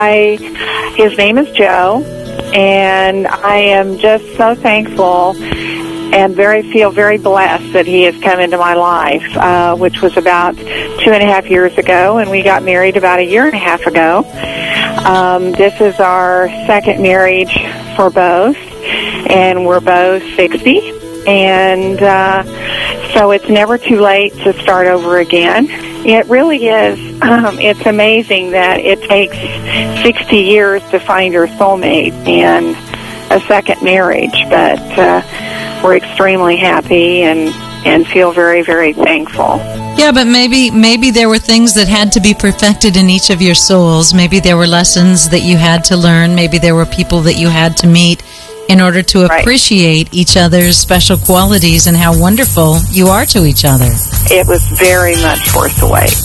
His name is Joe, and I am just so thankful and feel very blessed that he has come into my life, which was about 2.5 years ago, and we got married about 1.5 years ago. This is our second marriage for both, and we're both 60, and so it's never too late to start over again. It really is. It's amazing that it takes 60 years to find your soulmate and a second marriage, but we're extremely happy and feel very, very thankful. Yeah, but maybe there were things that had to be perfected in each of your souls. Maybe there were lessons that you had to learn. Maybe there were people that you had to meet in order to appreciate each other's special qualities and how wonderful you are to each other. It was very much worth the wait.